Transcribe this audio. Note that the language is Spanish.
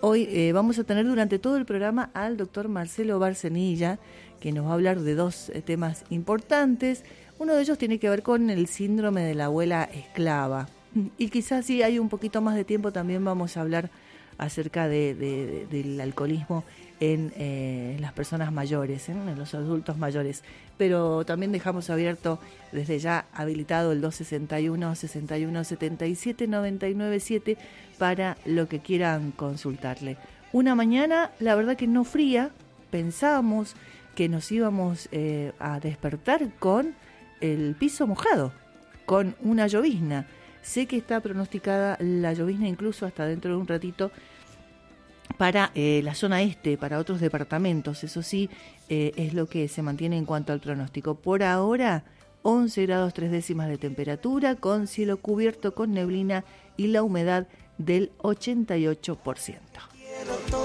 Hoy vamos a tener durante todo el programa al doctor Marcelo Barcenilla, que nos va a hablar de dos temas importantes. Uno de ellos tiene que ver con el síndrome de la abuela esclava. Y quizás si hay un poquito más de tiempo también vamos a hablar acerca del alcoholismo en las personas mayores, en los adultos mayores. Pero también dejamos abierto, desde ya habilitado el 261-6177-997 para lo que quieran consultarle. Una mañana, la verdad que no fría, pensábamos que nos íbamos a despertar con el piso mojado, con una llovizna. Sé que está pronosticada la llovizna incluso hasta dentro de un ratito para la zona este, para otros departamentos. Eso sí, es lo que se mantiene en cuanto al pronóstico. Por ahora, 11 grados 3 décimas de temperatura, con cielo cubierto con neblina y la humedad del 88%.